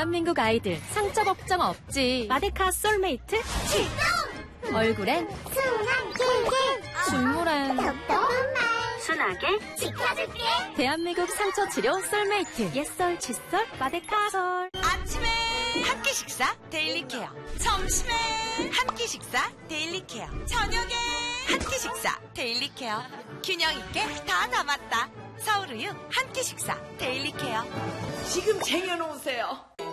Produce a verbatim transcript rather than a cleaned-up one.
대한민국 아이들 상처 걱정 없지. 마데카 솔메이트 출동! 얼굴엔 순한 길게 줄무란 똑똑한 말 순하게 지켜줄게. 대한민국 상처 치료 솔메이트 옛설 칫솔 마데카솔. 아침에 한 끼 식사 데일리 케어, 점심에 한 끼 식사 데일리 케어, 저녁에 한 끼 식사 데일리 케어. 균형 있게 다 담았다. 서울우유 한 끼 식사 데일리 케어. 지금 쟁여놓으세요.